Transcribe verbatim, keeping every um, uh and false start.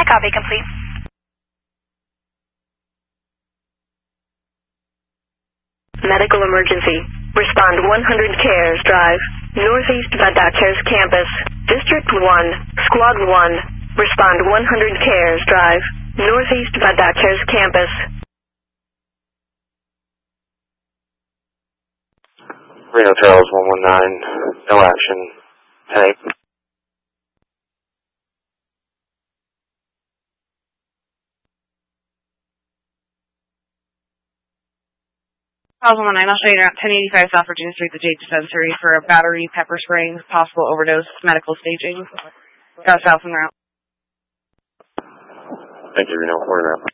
Copy, complete. Medical emergency. Respond one hundred Cares Drive, Northeast Vadakers Campus, District one, Squad one. Respond one hundred Cares Drive, Northeast Vadakers Campus. Reno Charles one one nine, no action. ten eight. Charles one one nine, I'll show you around ten eighty-five South Virginia Street, the J dispensary for a battery pepper spraying, possible overdose, medical staging. Got south en route. Thank you, Reno. Order out.